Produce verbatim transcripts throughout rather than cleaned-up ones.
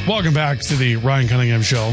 Welcome back to the Ryan Cunningham Show.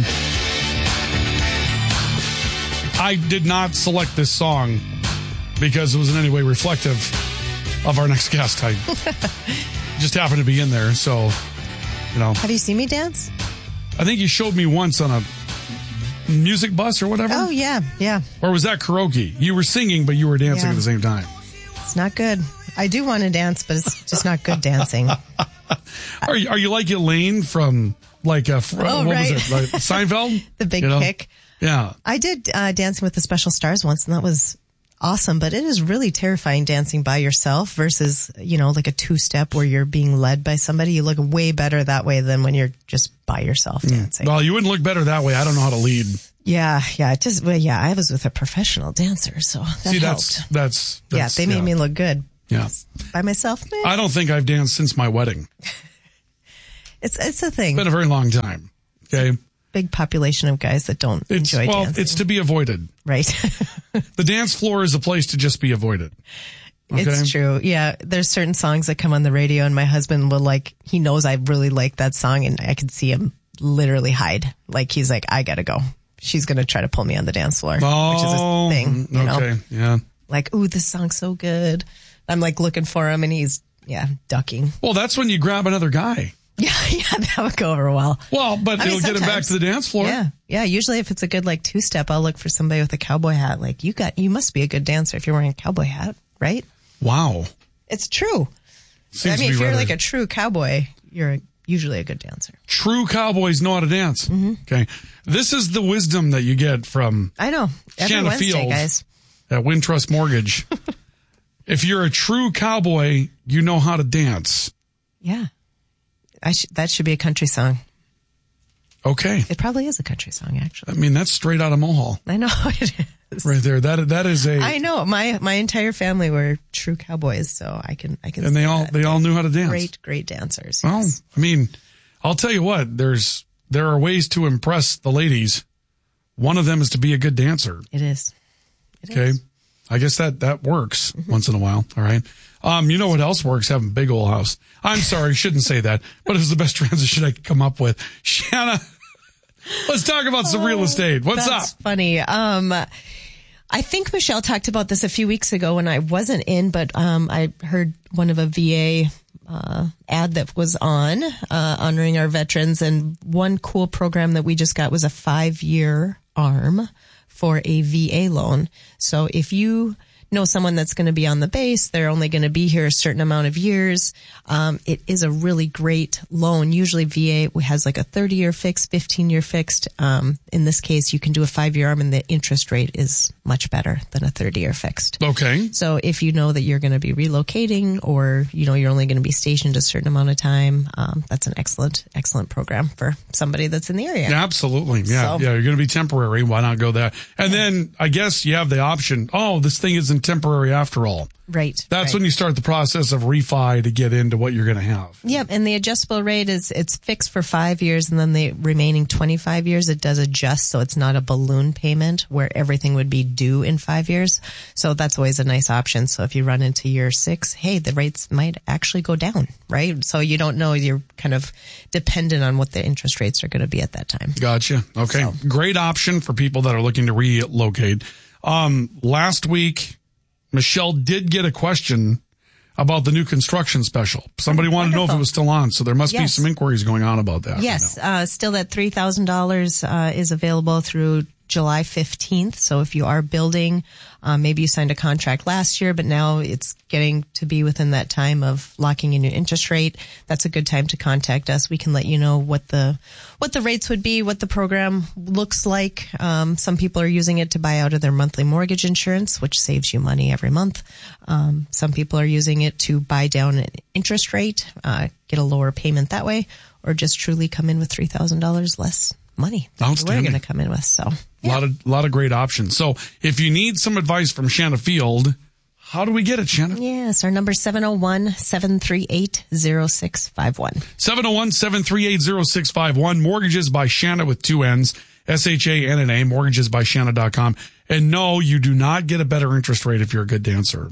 I did not select this song because it was in any way reflective of our next guest. I just happened to be in there, so, you know. Have you seen me dance? I think you showed me once on a music bus or whatever. Oh, yeah, yeah. Or was that karaoke? You were singing, but you were dancing Yeah. at the same time. It's not good. I do want to dance, but it's just not good dancing. Are you, are you like Elaine from, like, uh, fr- Oh, what right. was it, like Seinfeld? The big You know? kick. Yeah. I did uh, Dancing with the Special Stars once, and that was awesome, but it is really terrifying dancing by yourself versus, you know, like a two-step where you're being led by somebody. You look way better that way than when you're just by yourself dancing. Well, you wouldn't look better that way. I don't know how to lead. Yeah, yeah, it just, well, yeah, I was with a professional dancer, so that See, helped. that's, that's, yeah, that's, they made me look good. Yeah. By myself, man. I don't think I've danced since my wedding. It's it's a thing. It's been a very long time. Okay. Big population of guys that don't It's, enjoy well, dancing. it's to be avoided. Right. The dance floor is a place to just be avoided. Okay? It's true. Yeah. There's certain songs that come on the radio and my husband will like, he knows I really like that song and I could see him literally hide. Like he's like, I gotta go. She's going to try to pull me on the dance floor, Oh, which is a thing. You okay. know? Yeah. Like, ooh, this song's so good. I'm like looking for him and he's, yeah, ducking. Well, that's when you grab another guy. Yeah. Yeah. That would go over well. Well, but I mean, it'll get him back sometimes. to the dance floor. Yeah. Yeah. Usually if it's a good like two step, I'll look for somebody with a cowboy hat. Like you got, you must be a good dancer if you're wearing a cowboy hat, right? Wow. It's true. Seems I mean, to if be you're rather- like a true cowboy, you're usually a good dancer. True cowboys know how to dance. Mm-hmm. Okay. This is the wisdom that you get from I know. Every Shanna Wednesday, Field guys. at Wintrust Mortgage. If you're a true cowboy, you know how to dance. Yeah. I sh- that should be a country song. Okay. It probably is a country song, I actually. mean, that's straight out of Mohall. I know it is. Right there. That that is a I know. My my entire family were true cowboys, so I can I can and they say all that. they all knew how to dance. Great, great dancers. Well, Yes. I mean, I'll tell you what, there's there are ways to impress the ladies. One of them is to be a good dancer. It is. It Okay. is. I guess that that works once in a while. All right. Um, you know what else works? Having a big old house. I'm sorry, shouldn't say that, but it was the best transition I could come up with. Shanna, let's talk about some real estate. What's That's up? funny. Um, I think Michelle talked about this a few weeks ago when I wasn't in, but um, I heard one of a V A uh, ad that was on uh, honoring our veterans, and one cool program that we just got was a five-year ARM for a V A loan. So if you know someone that's going to be on the base, they're only going to be here a certain amount of years. Um, it is a really great loan. Usually V A has like a thirty year fixed, fifteen year fixed. Um, in this case, you can do a five year arm and the interest rate is much better than a thirty year fixed. Okay. So if you know that you're going to be relocating or, you know, you're only going to be stationed a certain amount of time, um, that's an excellent, excellent program for somebody that's in the area. Absolutely. Yeah. So- Yeah. You're going to be temporary. Why not go there? And then I guess you have the option. Oh, this thing isn't temporary after all. Right. That's right. when you start the process of refi to get into what you're going to have. Yep, and the adjustable rate is it's fixed for five years, and then the remaining twenty-five years it does adjust, so it's not a balloon payment where everything would be due in five years. So that's always a nice option. So if you run into year six, hey, the rates might actually go down, right? So you don't know, you're kind of dependent on what the interest rates are going to be at that time. Gotcha. Okay. So- Great option for people that are looking to relocate. Um, last week, Michelle did get a question about the new construction special. Somebody wanted to know if it Wonderful. was still on, so there must be Yes. some inquiries going on about that. right Yes, now. uh, still that three thousand dollars uh, is available through July fifteenth. So if you are building, uh, maybe you signed a contract last year, but now it's getting to be within that time of locking in your interest rate. That's a good time to contact us. We can let you know what the what the rates would be, what the program looks like. Um, some people are using it to buy out of their monthly mortgage insurance, which saves you money every month. Um, some people are using it to buy down an interest rate, uh, get a lower payment that way, or just truly come in with three thousand dollars less money that we're Outstanding. going to come in with. So A lot of, lot of great options. So if you need some advice from Shanna Field, how do we get it, Shanna? yes, our number seven oh one, seven three eight, oh six five one. seven oh one, seven three eight, oh six five one. Mortgages by Shanna with two N's. S H A N N A, mortgages by shanna dot com. And no, you do not get a better interest rate if you're a good dancer.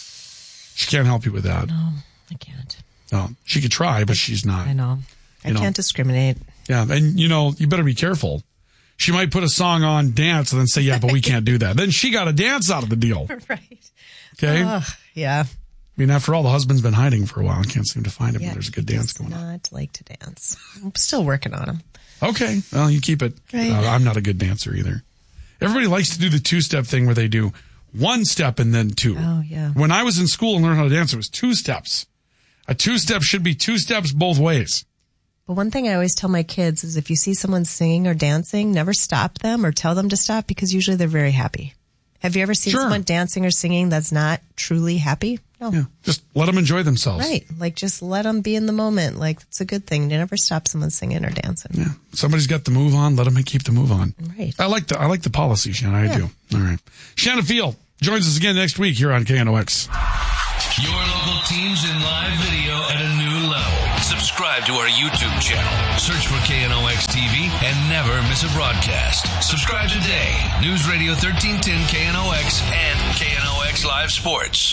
She can't help you with that. No, I can't. No, she could try, but she's not. I know. I You know. can't discriminate. Yeah, and you know, you better be careful. She might put a song on, dance, and then say, yeah, but we can't do that. Then she got a dance out of the deal. Right. Okay? Uh, yeah. I mean, after all, the husband's been hiding for a while and can't seem to find him. Yeah, when there's a good dance going not on. Not like to dance. I'm still working on him. Okay. Well, you keep it. Right. Uh, I'm not a good dancer either. Everybody likes to do the two-step thing where they do one step and then two. Oh, yeah. When I was in school and learned how to dance, it was two steps. A two-step should be two steps both ways. But one thing I always tell my kids is if you see someone singing or dancing, never stop them or tell them to stop because usually they're very happy. Have you ever seen Sure. someone dancing or singing that's not truly happy? No. Yeah. Just let them enjoy themselves. Right. Like just let them be in the moment. Like it's a good thing. You never stop someone singing or dancing. Yeah. Somebody's got the move on. Let them keep the move on. Right. I like the I like the policy, Shanna. I Yeah. do. All right. Shanna Field joins us again next week here on K N O X. Your local teams in live video at a new level. Subscribe to our YouTube channel. Search for K N O X T V and never miss a broadcast. Subscribe today. News Radio thirteen ten K N O X and K N O X Live Sports.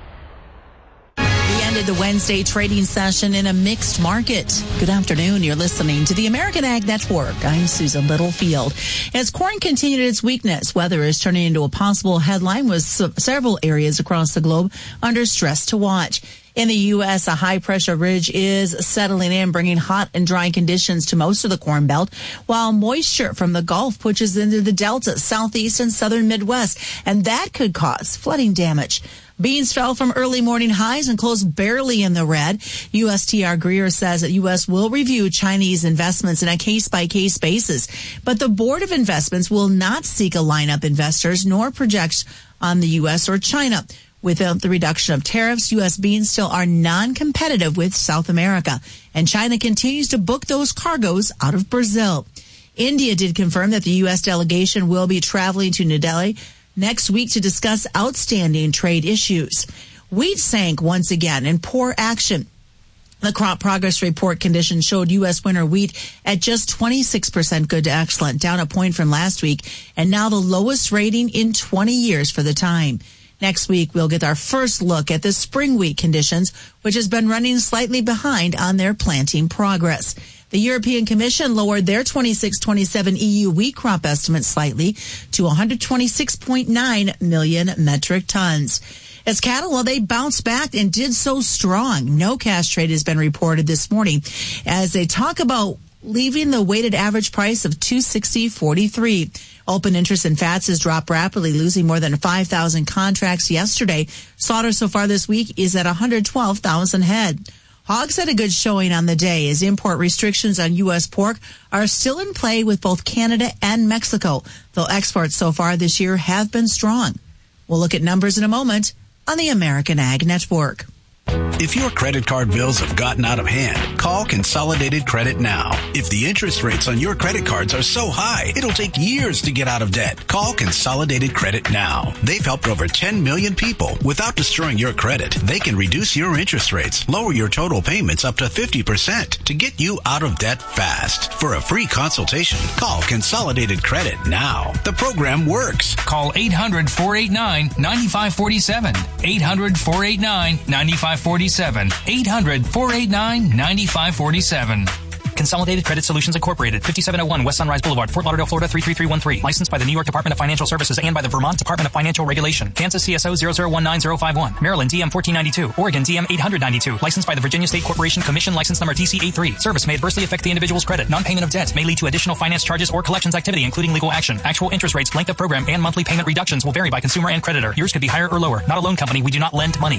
We ended the Wednesday trading session in a mixed market. Good afternoon. You're listening to the American Ag Network. I'm Susan Littlefield. As corn continued its weakness, weather is turning into a possible headline with several areas across the globe under stress to watch. In the U S, a high-pressure ridge is settling in, bringing hot and dry conditions to most of the Corn Belt, while moisture from the Gulf pushes into the Delta, Southeast, and Southern Midwest, and that could cause flooding damage. Beans fell from early morning highs and closed barely in the red. U S T R Greer says that U S will review Chinese investments in a case-by-case basis, but the Board of Investments will not seek a line-up investors nor project on the U S or China. Without the reduction of tariffs, U S beans still are non-competitive with South America, and China continues to book those cargoes out of Brazil. India did confirm that the U S delegation will be traveling to New Delhi next week to discuss outstanding trade issues. Wheat sank once again in poor action. The crop progress report conditions showed U S winter wheat at just twenty-six percent good to excellent, down a point from last week, and now the lowest rating in twenty years for the time. Next week, we'll get our first look at the spring wheat conditions, which has been running slightly behind on their planting progress. The European Commission lowered their twenty-six twenty-seven E U wheat crop estimate slightly to one hundred twenty-six point nine million metric tons. As cattle, well, they bounced back and did so strong. No cash trade has been reported this morning as they talk about leaving the weighted average price of two sixty forty-three. Open interest in fats has dropped rapidly, losing more than five thousand contracts yesterday. Slaughter so far this week is at one hundred twelve thousand head. Hogs had a good showing on the day as import restrictions on U S pork are still in play with both Canada and Mexico, though exports so far this year have been strong. We'll look at numbers in a moment on the American Ag Network. If your credit card bills have gotten out of hand, call Consolidated Credit now. If the interest rates on your credit cards are so high, it'll take years to get out of debt. Call Consolidated Credit now. They've helped over ten million people. Without destroying your credit, they can reduce your interest rates, lower your total payments up to fifty percent to get you out of debt fast. For a free consultation, call Consolidated Credit now. The program works. Call eight hundred, four eight nine, nine five four seven. eight hundred, four eight nine, nine five four seven. eight hundred, four eight nine, nine five four seven. Consolidated Credit Solutions Incorporated, fifty-seven oh one West Sunrise Boulevard, Fort Lauderdale, Florida three three three one three. Licensed by the New York Department of Financial Services and by the Vermont Department of Financial Regulation. Kansas C S O zero zero one nine zero five one. Maryland D M fourteen ninety-two. Oregon D M eight ninety-two. Licensed by the Virginia State Corporation Commission, license number D C A three. Service may adversely affect the individual's credit. Non-payment of debt may lead to additional finance charges or collections activity, including legal action. Actual interest rates, length of program, and monthly payment reductions will vary by consumer and creditor. Yours could be higher or lower. Not a loan company. We do not lend money.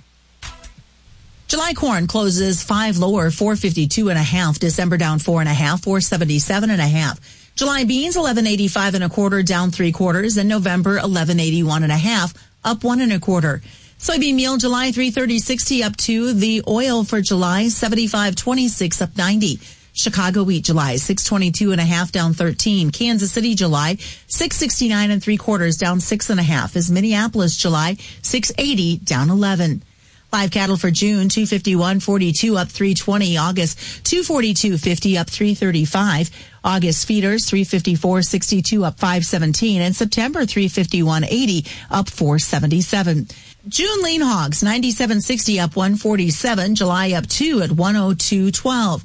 July corn closes five lower, four fifty-two and a half. December down four and a half, four seventy-seven and a half. July beans eleven eighty-five and a quarter, down three quarters, and November eleven eighty-one and a half, up one and a quarter. Soybean meal July three thirty sixty up two. The oil for July seventy-five twenty-six up ninety. Chicago wheat July six twenty-two and a half, down thirteen. Kansas City July six sixty-nine and three quarters, down six and a half. Is Minneapolis July six eighty, down eleven. Live cattle for June, two fifty-one forty-two up three twenty. August, two forty-two fifty up three thirty-five. August feeders, three fifty-four sixty-two up five seventeen. And September, three fifty-one eighty up four seventy-seven. June lean hogs, ninety-seven sixty up one forty-seven. July up two at one oh two twelve.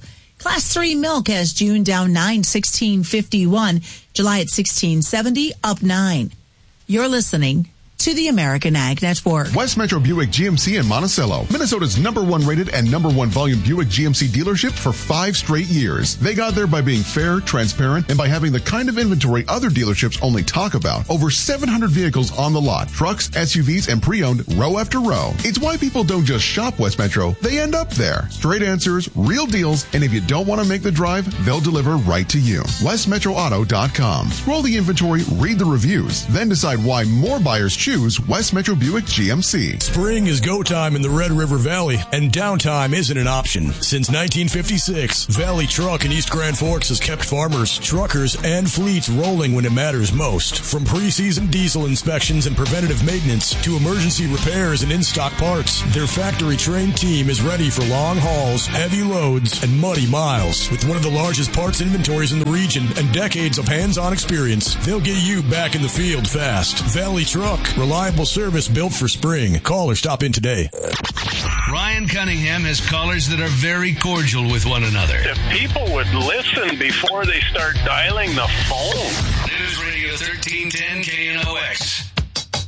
Class three milk has June down nine, sixteen fifty-one. July at sixteen seventy, up nine. You're listening to the American Ag Network. West Metro Buick G M C in Monticello, Minnesota's number one rated and number one volume Buick G M C dealership for five straight years. They got there by being fair, transparent, and by having the kind of inventory other dealerships only talk about. Over seven hundred vehicles on the lot, trucks, S U Vs, and pre-owned row after row. It's why people don't just shop West Metro, they end up there. Straight answers, real deals, and if you don't want to make the drive, they'll deliver right to you. west metro auto dot com. Scroll the inventory, read the reviews, then decide why more buyers choose West Metro Buick G M C. Spring is go time in the Red River Valley, and downtime isn't an option. Since nineteen fifty-six, Valley Truck in East Grand Forks has kept farmers, truckers, and fleets rolling when it matters most. From preseason diesel inspections and preventative maintenance to emergency repairs and in-stock parts, their factory-trained team is ready for long hauls, heavy loads, and muddy miles. With one of the largest parts inventories in the region and decades of hands-on experience, they'll get you back in the field fast. Valley Truck, reliable service built for spring. Call or stop in today. Ryan Cunningham has callers that are very cordial with one another. If people would listen before they start dialing the phone. News Radio thirteen ten K N O X.